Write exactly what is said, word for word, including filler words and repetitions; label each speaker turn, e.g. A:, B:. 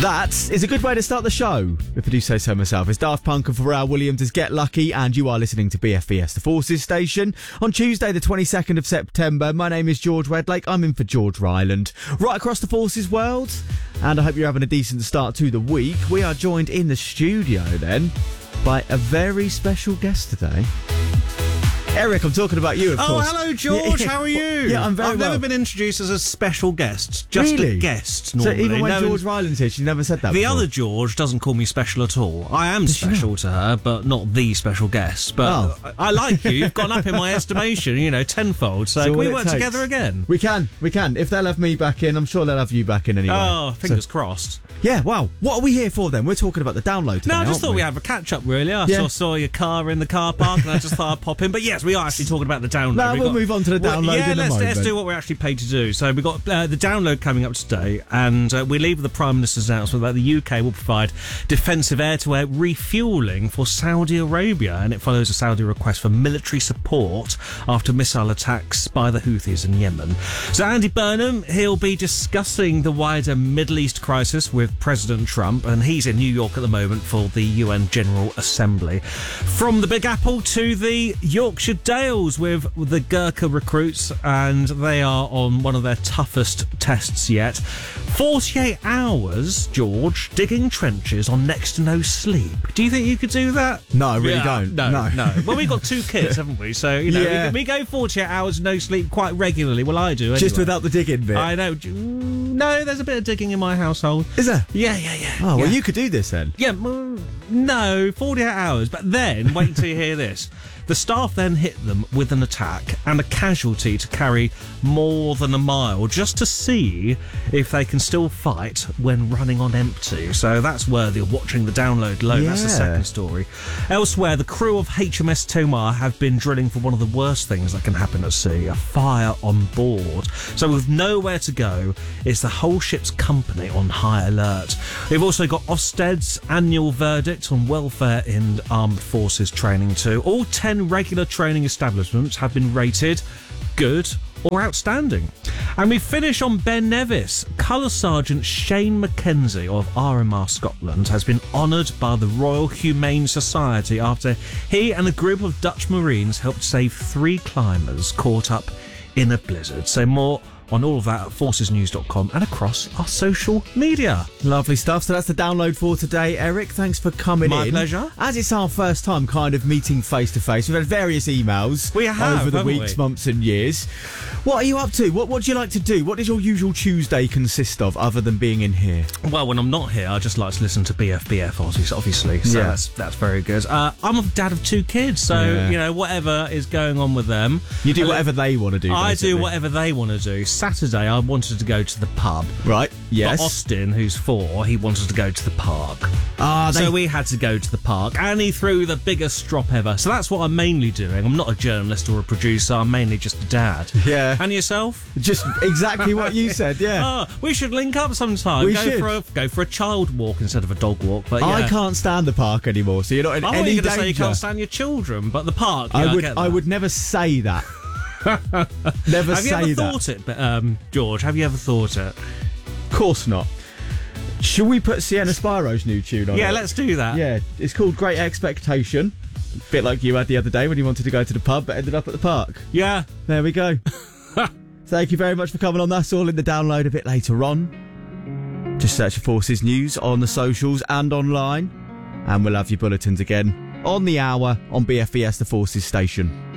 A: That is a good way to start the show, if I do say so myself. It's Daft Punk and Pharrell Williams' Get Lucky, and you are listening to B F B S, the Forces Station, on Tuesday the twenty-second of September. My name is George Redlake. I'm in for George Ryland. Right across the Forces world, and I hope you're having a decent start to the week. We are joined in the studio, then, by a very special guest today. Eric, I'm talking about you, of
B: oh,
A: course.
B: Oh, hello, George.
A: Yeah.
B: How are you?
A: Yeah, I'm very
B: I've
A: well.
B: never been introduced as a special guest. Just
A: Really?
B: a guest, normally.
A: So even when
B: no,
A: George Ryland's here, she never said that
B: The
A: before.
B: other George doesn't call me special at all. I am
A: Does she
B: special
A: not?
B: to her, but not the special guest. But
A: Oh.
B: I, I like you. You've gone up in my estimation, you know, tenfold. So
A: So
B: can
A: all
B: we
A: it
B: work
A: takes.
B: together again?
A: We can, we can. If they'll have me back in, I'm sure they'll have you back in anyway.
B: Oh, fingers
A: So-
B: crossed.
A: Yeah, wow. What are we here for then? We're talking about the download today,
B: No, I just
A: aren't
B: thought
A: we?
B: we had a catch up, really. I
A: Yeah.
B: saw, saw your car in the car park, and I just thought I'd pop in. But yes, we are actually talking about the download.
A: No,
B: We've
A: we'll
B: got-
A: move on to the
B: well,
A: download
B: Yeah,
A: in a
B: let's, let's
A: moment.
B: do what we're actually paid to do. So we've got uh, the download coming up today, and uh, we leave with the Prime Minister's announcement that the U K will provide defensive air-to-air refuelling for Saudi Arabia, and it follows a Saudi request for military support after missile attacks by the Houthis in Yemen. So Andy Burnham, he'll be discussing the wider Middle East crisis with President Trump, and he's in New York at the moment for the U N General Assembly. From the Big Apple to the Yorkshire Dales with the Gurkha recruits, and they are on one of their toughest tests yet. forty-eight hours, George, digging trenches on next to no sleep. Do you think you could do that?
A: No, I really
B: Yeah,
A: don't.
B: No,
A: No.
B: no. Well, we've got two kids, haven't we? So, you know,
A: Yeah.
B: we, we go forty-eight hours no sleep quite regularly. Well, I do anyway.
A: Just without the digging bit.
B: I know. Mm, No, there's a bit of digging in my household.
A: Is there?
B: Yeah, yeah, yeah.
A: Oh, well,
B: yeah.
A: you could do this then.
B: Yeah, mm, no, forty-eight hours. But then, wait until you hear this. The staff then hit them with an attack and a casualty to carry more than a mile just to see if they can still fight when running on empty. So that's worthy of watching the download alone. That's the
A: Yeah.
B: second story. Elsewhere, the crew of H M S Tomar have been drilling for one of the worst things that can happen at sea, a fire on board. So with nowhere to go, it's the whole ship's company on high alert. We've also got Ofsted's annual verdict on welfare in armed forces training too. All ten regular training establishments have been rated good or outstanding. And we finish on Ben Nevis. Colour Sergeant Shane Mackenzie of R M R Scotland has been honoured by the Royal Humane Society after he and a group of Dutch Marines helped save three climbers caught up in a blizzard. So more on all of that at forces news dot com and across our social media.
A: Lovely stuff. So that's the download for today. Eric, thanks for coming
B: My
A: in.
B: pleasure.
A: As it's our first time kind of meeting face to face, we've had various emails
B: We have,
A: over the
B: haven't
A: weeks,
B: we?
A: months and years. What are you up to? What What do you like to do? What does your usual Tuesday consist of other than being in here?
B: Well, when I'm not here, I just like to listen to B F B F, obviously. So
A: Yeah.
B: that's that's very good. Uh, I'm a dad of two kids, so
A: Yeah.
B: you know whatever is going on with them,
A: You do
B: Uh,
A: whatever they want to do.
B: I
A: basically.
B: do whatever they want to do. Saturday, I wanted to go to the pub.
A: Right, yes.
B: But Austin, who's four, he wanted to go to the park.
A: Ah, they...
B: So we had to go to the park, and he threw the biggest strop ever. So that's what I'm mainly doing. I'm not a journalist or a producer. I'm mainly just a dad.
A: Yeah.
B: And yourself?
A: Just exactly what you said, yeah.
B: Oh, we should link up sometime.
A: We
B: go
A: should.
B: for a go for a child walk instead of a dog walk. But
A: I
B: yeah.
A: can't stand the park anymore, so you're not in
B: I thought
A: any
B: you were going
A: danger.
B: to say you can't stand your children, but the park. Yeah,
A: I
B: I,
A: would
B: get
A: I
B: that.
A: would never say that. Never
B: Have you
A: say
B: ever
A: that.
B: thought it, but, um, George? Have you ever thought it?
A: Of course not. Should we put Sienna Spiro's new tune on?
B: Yeah,
A: it?
B: let's do that.
A: Yeah, it's called Great Expectation. Bit like you had the other day when you wanted to go to the pub but ended up at the park.
B: Yeah.
A: There we go. Thank you very much for coming on. That's all in the download a bit later on. Just search for Forces News on the socials and online. And we'll have your bulletins again on the hour on B F B S, the Forces Station.